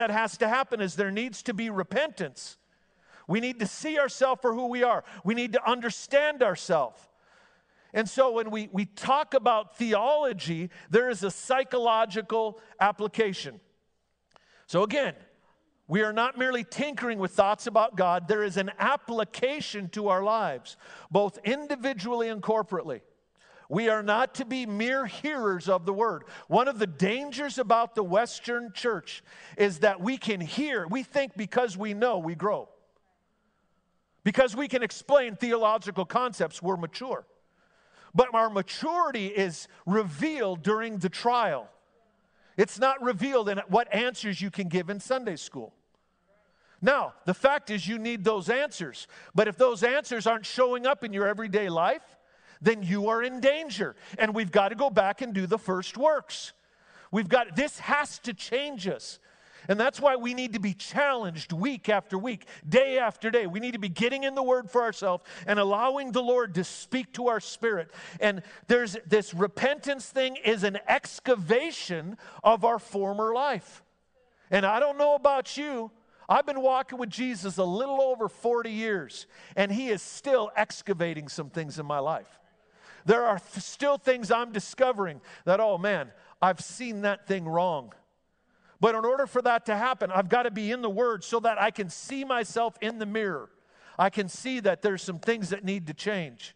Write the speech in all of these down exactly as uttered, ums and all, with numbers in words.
that has to happen is there needs to be repentance. We need to see ourselves for who we are. We need to understand ourselves. And so when we, we talk about theology, there is a psychological application. So again, we are not merely tinkering with thoughts about God. There is an application to our lives, both individually and corporately. We are not to be mere hearers of the word. One of the dangers about the Western church is that we can hear. We think because we know, we grow. Because we can explain theological concepts, we're mature. But our maturity is revealed during the trial. It's not revealed in what answers you can give in Sunday school. Now, the fact is you need those answers. But if those answers aren't showing up in your everyday life, then you are in danger. And we've got to go back and do the first works. We've got, this has to change us. And that's why we need to be challenged week after week, day after day. We need to be getting in the Word for ourselves and allowing the Lord to speak to our spirit. And there's this repentance thing is an excavation of our former life. And I don't know about you, I've been walking with Jesus a little over forty years, and He is still excavating some things in my life. There are th- still things I'm discovering that, oh man, I've seen that thing wrong. But in order for that to happen, I've got to be in the Word so that I can see myself in the mirror. I can see that there's some things that need to change.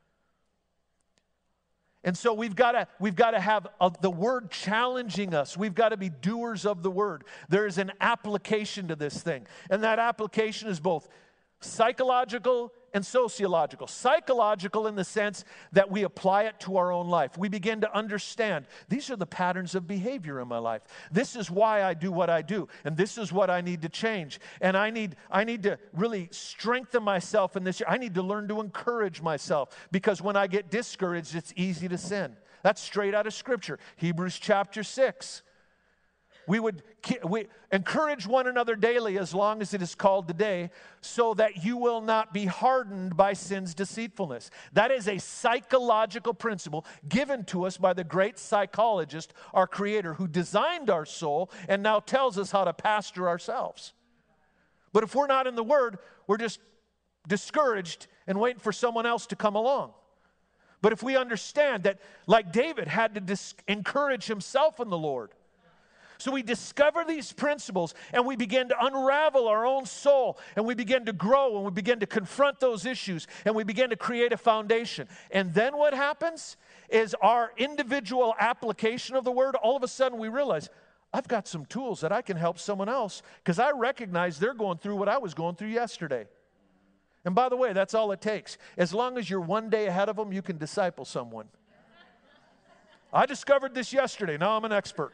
And so we've got to, we've got to have a, the Word challenging us. We've got to be doers of the Word. There is an application to this thing. And that application is both psychological and sociological. Psychological in the sense that we apply it to our own life. We begin to understand, these are the patterns of behavior in my life. This is why I do what I do, and this is what I need to change. And I need, I need to really strengthen myself in this. I need to learn to encourage myself, because when I get discouraged, it's easy to sin. That's straight out of Scripture. Hebrews chapter six. We would we encourage one another daily as long as it is called today, so that you will not be hardened by sin's deceitfulness. That is a psychological principle given to us by the great psychologist, our Creator, who designed our soul and now tells us how to pastor ourselves. But if we're not in the Word, we're just discouraged and waiting for someone else to come along. But if we understand that, like David had to dis- encourage himself in the Lord, so we discover these principles and we begin to unravel our own soul, and we begin to grow, and we begin to confront those issues, and we begin to create a foundation. And then what happens is our individual application of the Word, all of a sudden we realize, I've got some tools that I can help someone else, because I recognize they're going through what I was going through yesterday. And by the way, that's all it takes. As long as you're one day ahead of them, you can disciple someone. I discovered this yesterday. Now I'm an expert.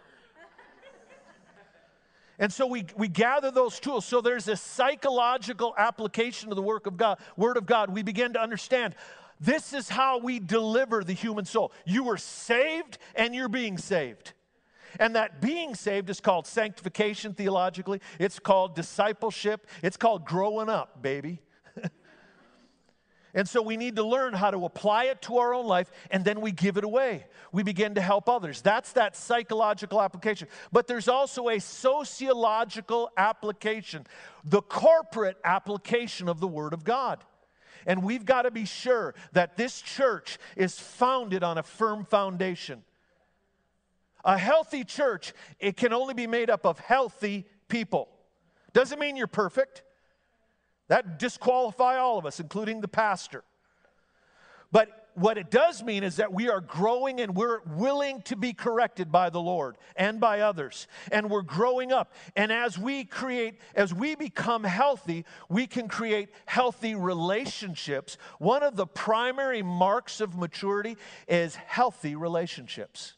And so we, we gather those tools. So there's a psychological application of the work of God, Word of God. We begin to understand this is how we deliver the human soul. You were saved and you're being saved. And that being saved is called sanctification theologically. It's called discipleship. It's called growing up, baby. And so we need to learn how to apply it to our own life, and then we give it away. We begin to help others. That's that psychological application. But there's also a sociological application, the corporate application of the Word of God. And we've got to be sure that this church is founded on a firm foundation. A healthy church, it can only be made up of healthy people. Doesn't mean you're perfect. That disqualify all of us, including the pastor. But what it does mean is that we are growing and we're willing to be corrected by the Lord and by others. And we're growing up. And as we create, as we become healthy, we can create healthy relationships. One of the primary marks of maturity is healthy relationships.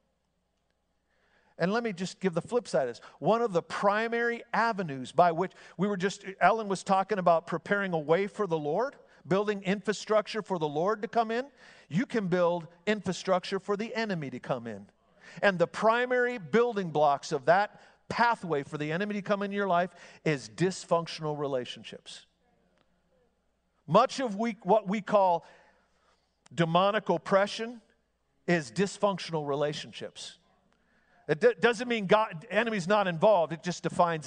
And let me just give the flip side of this. One of the primary avenues by which we were just, Ellen was talking about preparing a way for the Lord, building infrastructure for the Lord to come in. You can build infrastructure for the enemy to come in. And the primary building blocks of that pathway for the enemy to come in your life is dysfunctional relationships. Much of we, what we call demonic oppression is dysfunctional relationships. It d- doesn't mean God, enemy's not involved. It just defines